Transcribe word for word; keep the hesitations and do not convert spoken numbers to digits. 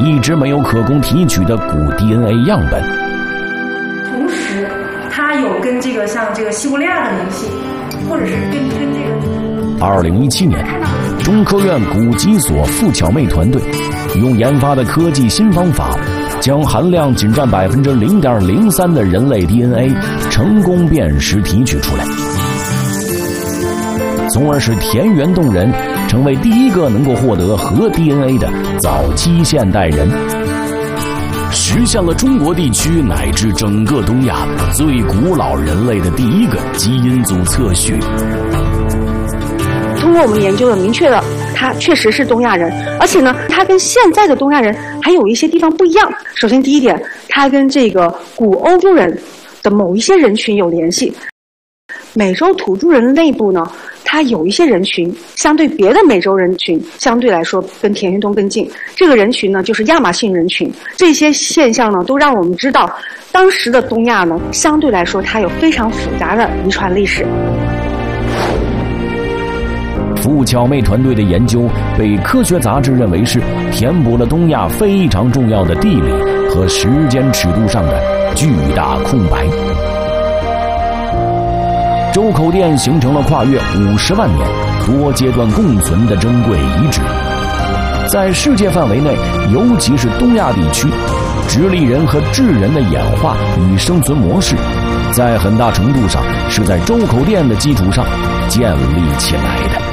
一直没有可供提取的古 D N A 样本。 同时，它有跟这个像这个西伯利亚的联系，或者是跟跟这个。 二零一七年，中科院古籍所傅巧妹团队用研发的科技新方法，将含量仅占百分之零点零三的人类 D N A 成功辨识提取出来，从而使田园洞人成为第一个能够获得核 D N A 的早期现代人，实现了中国地区乃至整个东亚最古老人类的第一个基因组测序。 通过我们研究的，明确了他确实是东亚人，而且呢，他跟现在的东亚人还有一些地方不一样。首先，第一点，他跟这个古欧洲人的某一些人群有联系。美洲土著人内部呢，它有一些人群相对别的美洲人群相对来说跟田园洞更近，这个人群呢就是亚马逊人群。这些现象呢都让我们知道，当时的东亚呢相对来说它有非常复杂的遗传历史。 傅巧妹团队的研究被科学杂志认为是填补了东亚非常重要的地理和时间尺度上的巨大空白。周口店形成了跨越五十万年、多阶段共存的珍贵遗址。在世界范围内，尤其是东亚地区，直立人和智人的演化与生存模式，在很大程度上是在周口店的基础上建立起来的。